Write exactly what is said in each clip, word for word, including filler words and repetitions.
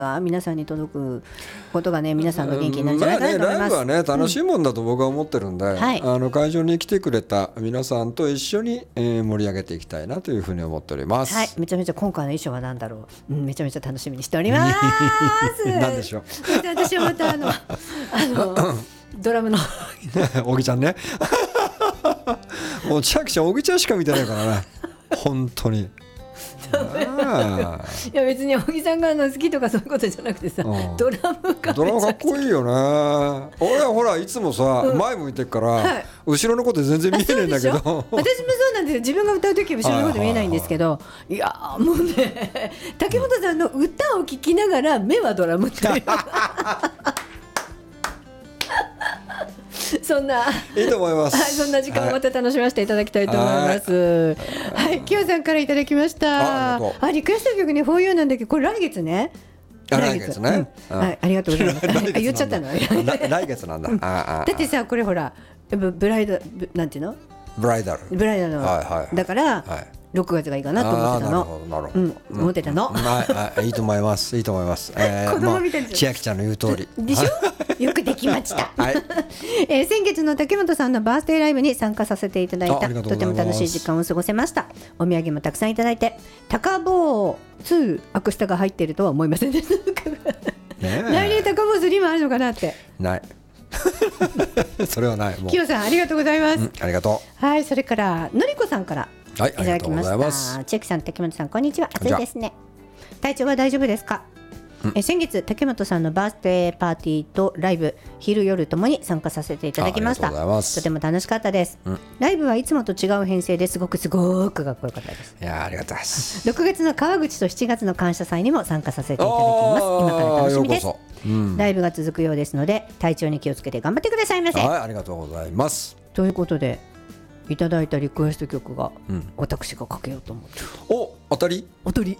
が皆さんに届くことがね、皆さんの元気になるんじゃないかなと思います。 まあね、ライブはね楽しいもんだと僕は思ってるんで、うん、 はい、 あの会場に来てくれた皆さんと一緒に、えー、盛り上げていきたいなというふうに思っております。 はい、めちゃめちゃ今回の衣装は何だろう、うん、めちゃめちゃ楽しみにしております何でしょう。 私はまたあのあのドラムのおぎちゃんねもう千秋ちゃんおぎちゃんしか見てないからね本当にあいや別に小木さんがあの好きとかそういうことじゃなくてさ、うん、ドラムがドラムかっこいいよね。俺はほらいつもさ、うん、前向いてるから、はい、後ろのこと全然見えないんだけど私もそうなんですよ。自分が歌うときは後ろのこと見えないんですけど、いやもうね竹本さんの歌を聴きながら目はドラムっていうそんないいと思います、 はい、そんな時間をまた楽しませていただきたいと思います。はい、はい、きよさんからいただきました。 あ, あリクエスト曲ね フォーユー なんだけどこれ来月ね。 来月ね、 うんはい、ありがとうございますあ言っちゃったの来月なんだ、うん、ああだってさこれほらブライダルなんていうのブライダルブライダルの、はいはい、だから、はいろくがつがいいかなと思ってたの。なるほど、うん、思ってたの、うん、 ああいいと思いますいいと思います、えー、子供みたいです。千秋ちゃんの言う通りでしょよくできました、はいえー、先月の竹本さんのバースデーライブに参加させていただいた。とても楽しい時間を過ごせました。お土産もたくさんいただいて高坊ツーアクスタが入っているとは思いませんでしたね来年高坊スリーもあるのかなってないそれはない。 きよさんありがとうございます、うん、 ありがとう。はいそれからのりこさんからはい、いただきました。 千秋さん、竹本さん、こんにちは。暑いですね。体調は大丈夫ですか？え先月竹本さんのバースデーパーティーとライブ昼夜ともに参加させていただきました。 と, とても楽しかったです、うん、ライブはいつもと違う編成ですごくすごくかっこよかったです。 いやありがとうございます。 ろくがつの川口としちがつの感謝祭にも参加させていただきます。今から楽しみです、うん、ライブが続くようですので体調に気をつけて頑張ってくださいませ。 はいありがとうございます。 ということでいただいたリクエスト曲が、うん、私がかけようと思って。 お当たり当たり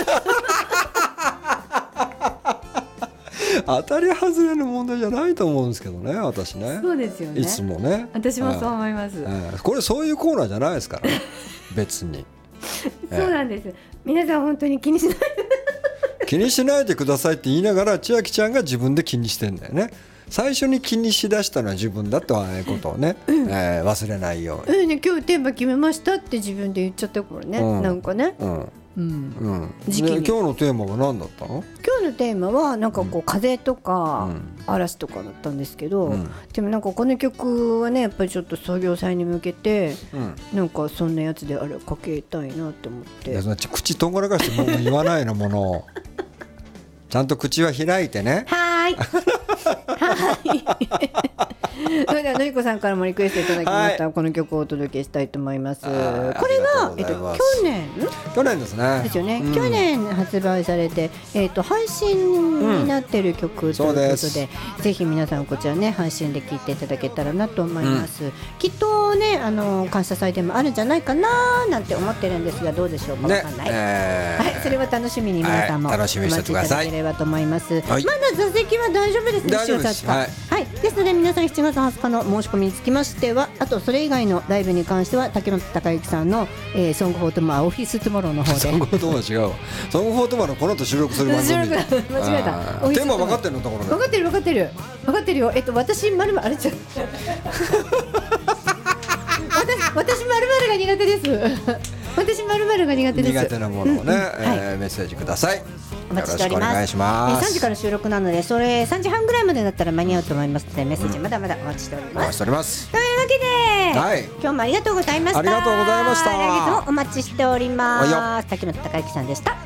当たり外れの問題じゃないと思うんですけどね私ね。 そうですよねいつもね私もそう思います、えー、これそういうコーナーじゃないですからね別にそうなんです、えー、皆さん本当に気にしない気にしないでくださいって言いながら千秋ちゃんが自分で気にしてんだよね。最初に気にしだしたのは自分だということをね、うんえー、忘れないように、 うんね、今日テーマ決めましたって自分で言っちゃったからね、うん、なんかね、うんうんうん時期に、ね、今日のテーマは何だったの？ 今日のテーマはなんかこう、うん、風とか、うん、嵐とかだったんですけど、うん、でもなんかこの曲はねやっぱりちょっと創業祭に向けて、うん、なんかそんなやつであれかけたいなって思って。いや口とんがらかしてもう言わないのものちゃんと口は開いてね。 はーいはいそれではのりこさんからもリクエストいただきました、はい、この曲をお届けしたいと思います。これが、えっと、去年去年ですねですよね、うん、去年発売されて、えっと、配信になっている曲、うん、ということ で, でぜひ皆さんこちらね配信で聴いていただけたらなと思います、うん、きっとねあの感謝祭でもあるんじゃないかななんて思ってるんですがどうでしょうか、ねわかんない、えーはい、それは楽しみに皆さんも、はい、 楽しみにしててください。 お待ちいただければと思います、 はい、 まだ座席は大丈夫ですね。 大丈夫です、はいはい、ですので皆さんしちがつはつかの申し込みにつきましてはあとそれ以外のライブに関しては竹本孝之さんの、えー、ソングフォートマーオフィストゥモローの方でソングフォートマー違うソングフォートマーのこの後収録する番組間違えたテーマ分かってるのところで分かってる分かってる分かってるよ。えっと私まるまるあれちゃう私私まるまるが苦手です私まるまるが苦手です。 苦手なものをね、うんうんはいえー、メッセージください。 お待ちしております。 よろしくお願いします。 えー、さんじから収録なのでそれさんじはんぐらいまでだったら間に合うと思いますのでメッセージまだまだお待ちしております、 うん、お待ちしております。 というわけで、 はい、 今日もありがとうございました。 ありがとうございました。 来月もお待ちしております。竹本孝之さんでした。